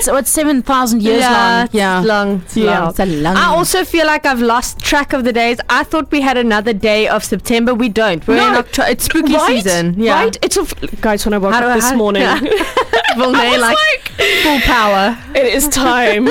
So it's 7,000 years long. Yeah, it's long. It's a long. I also feel like I've lost track of the days. I thought we had another day of September. We don't. We're in October. It's spooky season. Yeah. Right? Guys, when I woke up this morning, Volnay like full power. it is time.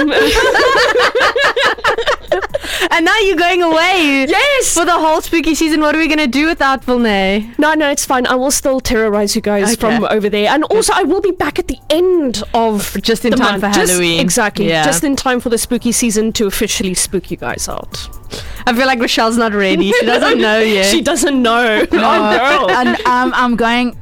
And now you're going away. Yes. For the whole spooky season. What are we going to do without Volnay? No, it's fine. I will still terrorize you guys from over there. And also, I will be back at the end of Just in time month. for Halloween. Exactly. Yeah. Just in time for the spooky season to officially spook you guys out. I feel like Rochelle's not ready. She doesn't know yet. She doesn't know. No. And I'm going.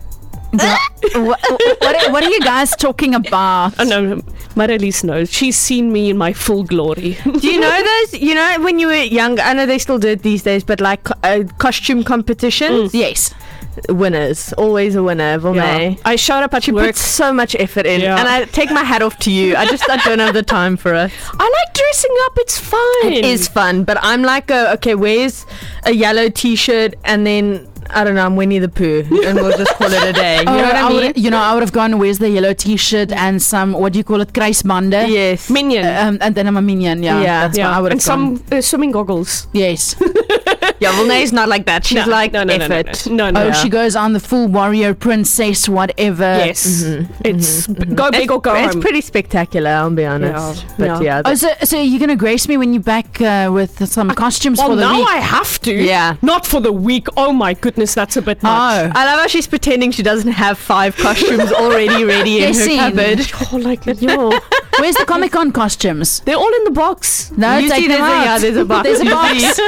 What are you guys talking about? Oh, no, Marilise knows. She's seen me in my full glory. Do you know those? You know when you were young, I know they still do it these days, but like costume competitions? Yes. Winners. Always a winner, Volnay. I showed up at She work. puts so much effort in, Yeah. and I take my hat off to you. I don't have the time for it. I like dressing up. It's fun. It is fun, but I'm like, okay, where's a yellow t-shirt, and then I don't know, I'm Winnie the Pooh, and we'll just call it a day. You know what I mean? I would have gone, where's the yellow t-shirt and some, what do you call it, kruisbande? Yes. Minion. And then I'm a minion, that's what I would have and gone. some swimming goggles. Yes. Yeah, Volnay's not like that. She's like effort. No. She goes on the full warrior, princess, whatever. Yes. It's go big or go It's home. pretty spectacular, I'll be honest. But yeah. Oh, so you're going to grace me when you're back with some costumes for the now week? I have to. Yeah. Not for the week. Oh my goodness, that's a bit much. Oh. I love how she's pretending she doesn't have 5 costumes already ready in her cupboard. Oh, like, yo. Where's the Comic-Con costumes? They're all in the box. No, You take see them out. there's a box. There's a box.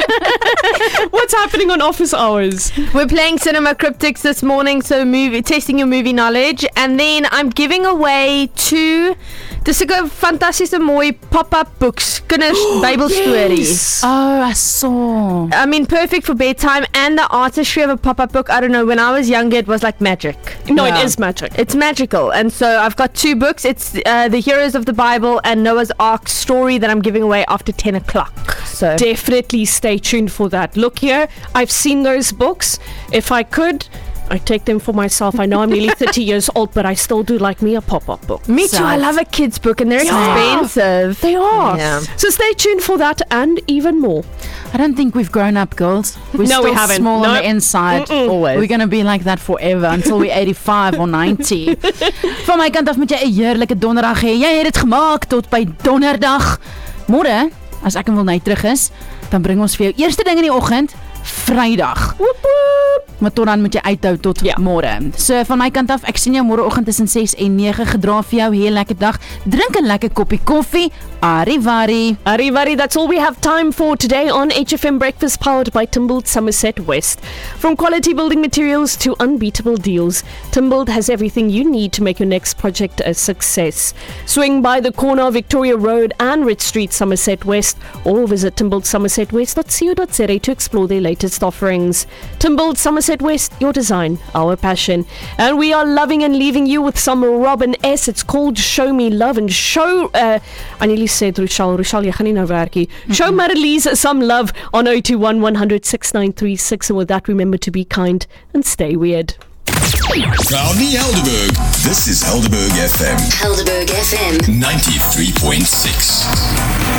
What's happening on office hours? We're playing Cinema Cryptics this morning, so testing your movie knowledge. And then I'm giving away 2 dis 'n fantasties mooi pop-up books, kinders Bible stories. Oh, I saw. I mean, perfect for bedtime, and the artistry of a pop-up book. I don't know, when I was younger it was like magic. No, Yeah. it is magic. It's magical. And so I've got 2 books. It's the Heroes of the Bible and Noah's Ark story that I'm giving away after 10 o'clock. So Definitely stay tuned for that. Look here, I've seen those books. If I could, I'd take them for myself. I know I'm nearly 30 years old, but I still do like me a pop-up book. me too. I love a kid's book, and they're expensive. They are. Yeah. So stay tuned for that and even more. I don't think we've grown up, girls. We're No, still we haven't. small on Nope. the inside. Always. We're going to be like that forever until we're 85 or 90. Van my kant af moet jy 'n heerlike donderdag hê. Jy het dit gemaak tot by donderdag. Môre, as ek en Volnay terug is, dan bring ons vir jou eerste ding in die oggend, Vrydag. Maar tot dan moet jy uithou tot môre. So van my kant af, ek sien jou môreoggend tussen 6 en 9. Gedra vir jou 'n heel lekker dag. Drink 'n lekker koppie koffie. Arrivari. Arrivari, that's all we have time for today on HFM Breakfast, powered by Timbold Somerset West. From quality building materials to unbeatable deals, Timbold has everything you need to make your next project a success. Swing by the corner of Victoria Road and Ridge Street, Somerset West, or visit timboldsomersetwest.co.za to explore their latest offerings. Timbold Somerset West, your design, our passion. And we are loving and leaving you with some Robin S. It's called Show Me Love, and I nearly said Rochelle, jy gaan nie nou werkie. Show Marilise some love on 021 100 6936, and with that, remember to be kind and stay weird. Proudly Helderberg. This is Helderberg FM. Helderberg FM 93.6.